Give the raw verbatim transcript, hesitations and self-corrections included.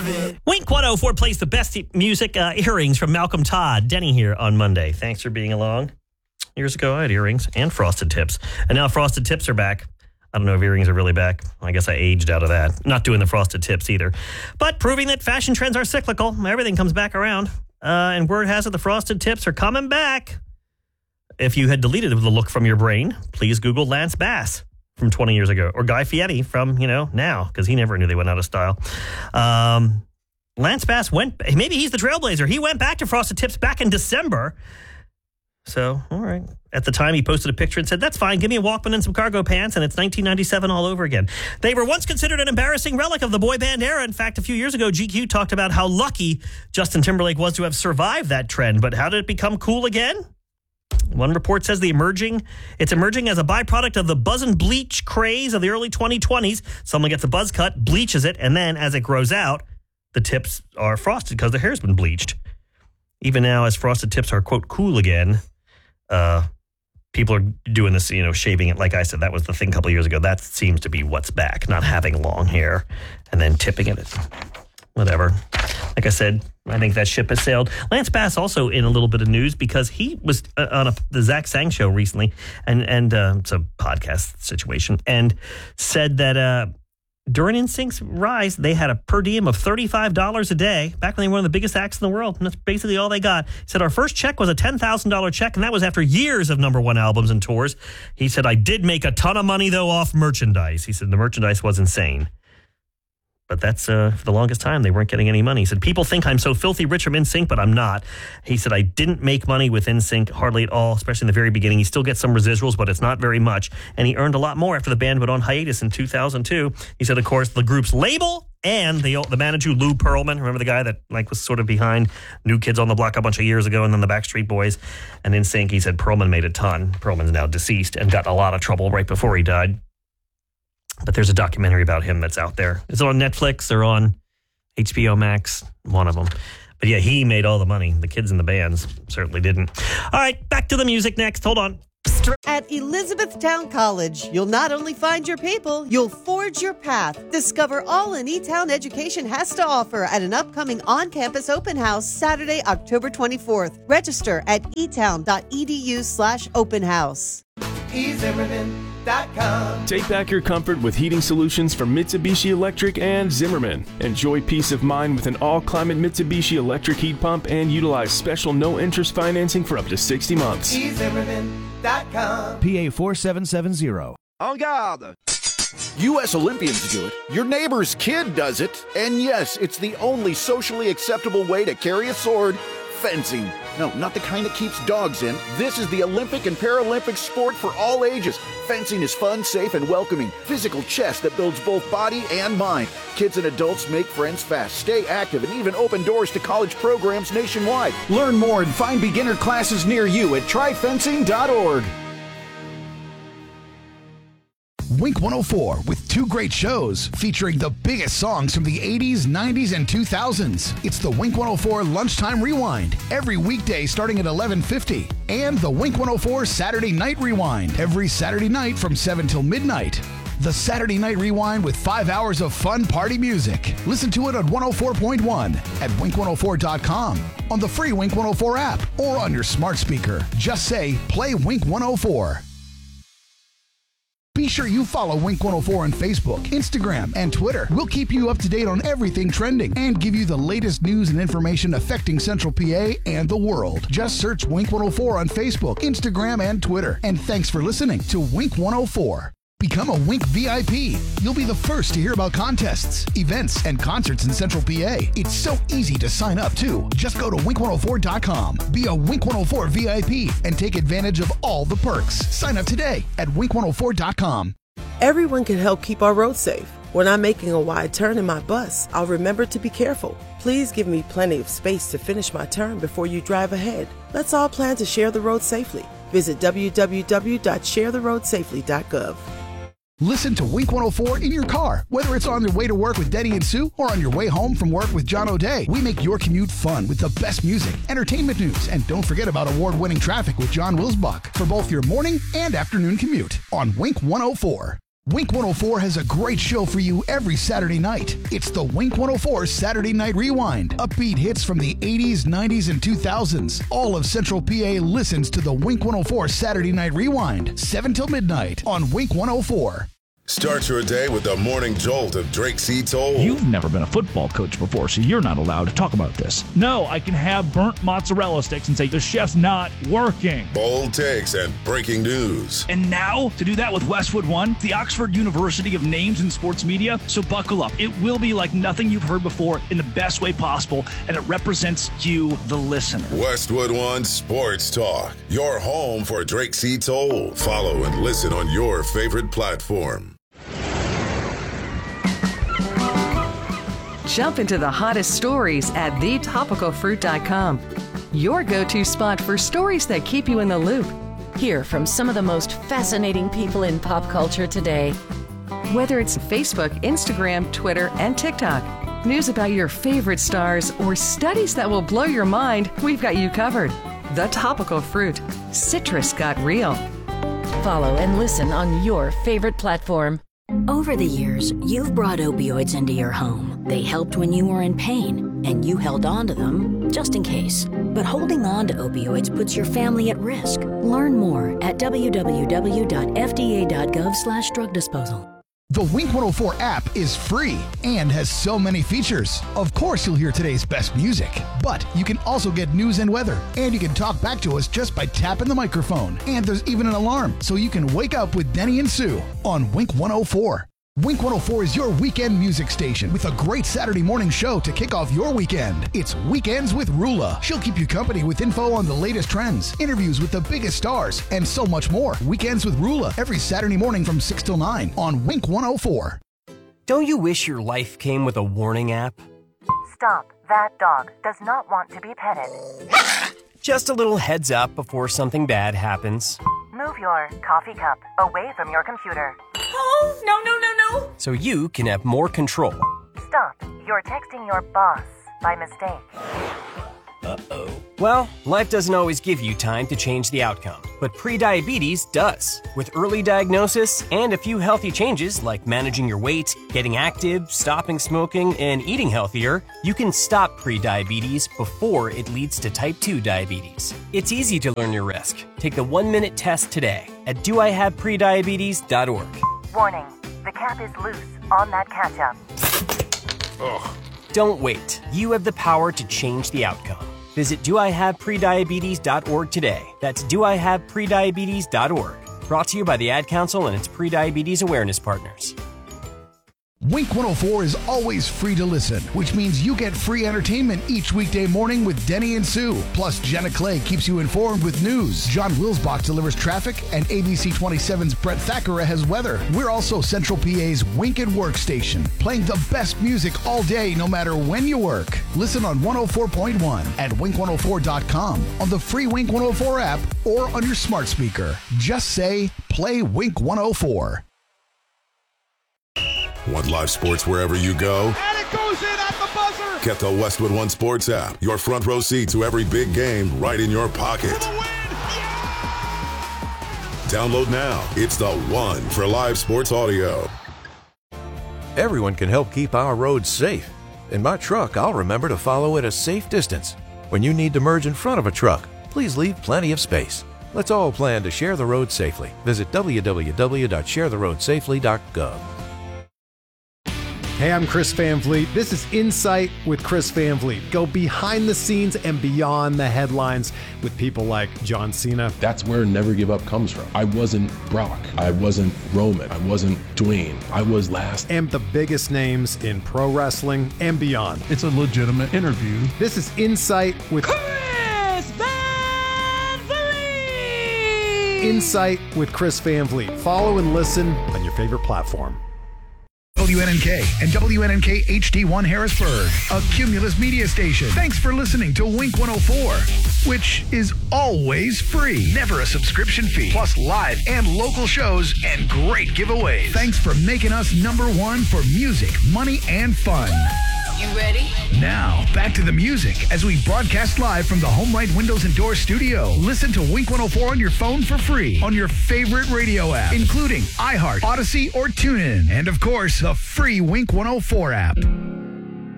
it. Wink one oh four plays the best music, uh, earrings from Malcolm Todd. Denny here on Monday. Thanks for being along. Years ago, I had earrings and frosted tips. And now frosted tips are back. I don't know if earrings are really back. I guess I aged out of that. Not doing the frosted tips either. But proving that fashion trends are cyclical. Everything comes back around. Uh, and word has it the frosted tips are coming back. If you had deleted the look from your brain, please Google Lance Bass from twenty years ago. Or Guy Fieri from, you know, now. Because he never knew they went out of style. Um, Lance Bass went, maybe he's the trailblazer. He went back to frosted tips back in December. So, all right. At the time, he posted a picture and said, that's fine. Give me a Walkman and some cargo pants. And it's nineteen ninety-seven all over again. They were once considered an embarrassing relic of the boy band era. In fact, a few years ago, G Q talked about how lucky Justin Timberlake was to have survived that trend. But how did it become cool again? One report says the emerging, it's emerging as a byproduct of the buzz and bleach craze of the early twenty twenties. Someone gets a buzz cut, bleaches it, and then as it grows out, the tips are frosted because the hair's been bleached. Even now, as frosted tips are, quote, cool again, uh, people are doing this, you know, shaving it. Like I said, that was the thing a couple of years ago. That seems to be what's back, not having long hair and then tipping it. Whatever. Like I said, I think that ship has sailed. Lance Bass also in a little bit of news because he was uh, on a, the Zach Sang show recently, and, and uh, it's a podcast situation, and said that uh, during N Sync's rise, they had a per diem of thirty-five dollars a day, back when they were one of the biggest acts in the world, and that's basically all they got. He said, our first check was a ten thousand dollars check, and that was after years of number one albums and tours. He said, I did make a ton of money, though, off merchandise. He said, the merchandise was insane. But that's, uh, for the longest time, they weren't getting any money. He said, people think I'm so filthy rich from N Sync, but I'm not. He said, I didn't make money with N Sync hardly at all, especially in the very beginning. He still gets some residuals, but it's not very much. And he earned a lot more after the band went on hiatus in two thousand two. He said, of course, the group's label and the the manager, Lou Pearlman, remember the guy that like was sort of behind New Kids on the Block a bunch of years ago, and then the Backstreet Boys and N Sync. He said Pearlman made a ton. Pearlman's now deceased and got in a lot of trouble right before he died. But there's a documentary about him that's out there. It's on Netflix or on H B O Max, one of them. But yeah, he made all the money. The kids in the bands certainly didn't. All right, back to the music next. Hold on. At Elizabethtown College, you'll not only find your people, you'll forge your path. Discover all an E-Town education has to offer at an upcoming on-campus open house Saturday, October twenty-fourth. Register at etown.edu slash open house. e zimmerman dot com. Take back your comfort with heating solutions from Mitsubishi Electric and Zimmerman. Enjoy peace of mind with an all-climate Mitsubishi Electric heat pump and utilize special no-interest financing for up to sixty months. e zimmerman dot com. P A four seven seven zero. En garde! U S Olympians do it, your neighbor's kid does it, and yes, it's the only socially acceptable way to carry a sword. Fencing. No, not the kind that keeps dogs in. This is the Olympic and Paralympic sport for all ages. Fencing is fun, safe, and welcoming. Physical chess that builds both body and mind. Kids and adults make friends fast, stay active, and even open doors to college programs nationwide. Learn more and find beginner classes near you at try fencing dot org. Wink one oh four with two great shows featuring the biggest songs from the eighties, nineties, and two thousands. It's the Wink one oh four Lunchtime Rewind every weekday starting at eleven fifty, and the Wink one oh four Saturday Night Rewind every Saturday night from seven till midnight. The Saturday Night Rewind with five hours of fun party music. Listen to it on one oh four point one, at wink one oh four dot com, on the free Wink one oh four app, or on your smart speaker. Just say, play Wink one oh four. Be sure you follow Wink one oh four on Facebook, Instagram, and Twitter. We'll keep you up to date on everything trending and give you the latest news and information affecting Central P A and the world. Just search Wink one oh four on Facebook, Instagram, and Twitter. And thanks for listening to Wink one oh four. Become a Wink V I P. You'll be the first to hear about contests, events, and concerts in Central P A. It's so easy to sign up, too. Just go to wink one oh four dot com. Be a Wink one oh four V I P and take advantage of all the perks. Sign up today at wink one oh four dot com. Everyone can help keep our roads safe. When I'm making a wide turn in my bus, I'll remember to be careful. Please give me plenty of space to finish my turn before you drive ahead. Let's all plan to share the road safely. Visit w w w dot share the road safely dot gov. Listen to Wink one oh four in your car, whether it's on your way to work with Denny and Sue or on your way home from work with John O'Day. We make your commute fun with the best music, entertainment news, and don't forget about award-winning traffic with John Wilsbach for both your morning and afternoon commute on Wink one oh four. Wink one oh four has a great show for you every Saturday night. It's the Wink one oh four Saturday Night Rewind. Upbeat hits from the eighties, nineties, and two thousands. All of Central P A listens to the Wink one oh four Saturday Night Rewind, seven till midnight on Wink one oh four. Start your day with the morning jolt of Drake C. Toll. You've never been a football coach before, so you're not allowed to talk about this. No, I can have burnt mozzarella sticks and say the chef's not working. Bold takes and breaking news. And now, to do that with Westwood One, the Oxford University of names in sports media. So buckle up. It will be like nothing you've heard before in the best way possible, and it represents you, the listener. Westwood One Sports Talk, your home for Drake C. Toll. Follow and listen on your favorite platform. Jump into the hottest stories at the topical fruit dot com. Your go-to spot for stories that keep you in the loop. Hear from some of the most fascinating people in pop culture today. Whether it's Facebook, Instagram, Twitter, and TikTok, news about your favorite stars, or studies that will blow your mind, we've got you covered. The Topical Fruit. Citrus got real. Follow and listen on your favorite platform. Over the years, you've brought opioids into your home. They helped when you were in pain, and you held on to them just in case. But holding on to opioids puts your family at risk. Learn more at w w w dot f d a dot gov slash drug disposal. The Wink one oh four app is free and has so many features. Of course, you'll hear today's best music, but you can also get news and weather, and you can talk back to us just by tapping the microphone. And there's even an alarm, so you can wake up with Denny and Sue on Wink one oh four. Wink one oh four is your weekend music station with a great Saturday morning show to kick off your weekend. It's Weekends with Rula. She'll keep you company with info on the latest trends, interviews with the biggest stars, and so much more. Weekends with Rula every Saturday morning from six till nine on Wink one oh four. Don't you wish your life came with a warning app? Stop. That dog does not want to be petted. Just a little heads up before something bad happens. Move your coffee cup away from your computer. Oh, no, no, no, no. So you can have more control. Stop. You're texting your boss by mistake. Uh-oh. Well, life doesn't always give you time to change the outcome, but prediabetes does. With early diagnosis and a few healthy changes like managing your weight, getting active, stopping smoking, and eating healthier, you can stop prediabetes before it leads to type two diabetes. It's easy to learn your risk. Take the one-minute test today at do I have prediabetes dot org. Warning, the cap is loose on that ketchup. Ugh. Don't wait. You have the power to change the outcome. Visit do I have prediabetes dot org today. That's do I have prediabetes dot org. Brought to you by the Ad Council and its prediabetes awareness partners. Wink one oh four is always free to listen, which means you get free entertainment each weekday morning with Denny and Sue. Plus, Jenna Clay keeps you informed with news. John Wilsbach delivers traffic, and A B C twenty-seven's Brett Thackeray has weather. We're also Central P A's Wink and Work station, playing the best music all day, no matter when you work. Listen on one oh four point one at wink one oh four dot com, on the free Wink one oh four app, or on your smart speaker. Just say, play Wink one oh four. Want live sports wherever you go? And it goes in at the buzzer! Get the Westwood One Sports app. Your front row seat to every big game right in your pocket. Yeah! Download now. It's the one for live sports audio. Everyone can help keep our roads safe. In my truck, I'll remember to follow at a safe distance. When you need to merge in front of a truck, please leave plenty of space. Let's all plan to share the road safely. Visit w w w dot share the road safely dot gov. Hey, I'm Chris Van Vliet. This is Insight with Chris Van Vliet. Go behind the scenes and beyond the headlines with people like John Cena. That's where Never Give Up comes from. I wasn't Brock. I wasn't Roman. I wasn't Dwayne. I was last. And the biggest names in pro wrestling and beyond. It's a legitimate interview. This is Insight with Chris Van Vliet! Insight with Chris Van Vliet. Follow and listen on your favorite platform. W N N K and W N N K H D one Harrisburg, a Cumulus media station. Thanks for listening to Wink one oh four, which is always free. Never a subscription fee. Plus live and local shows and great giveaways. Thanks for making us number one for music, money, and fun. You ready? Now, back to the music as we broadcast live from the HomeLight Windows and Door studio. Listen to Wink one oh four on your phone for free on your favorite radio app, including iHeart, Odyssey, or TuneIn. And, of course, the free Wink one oh four app.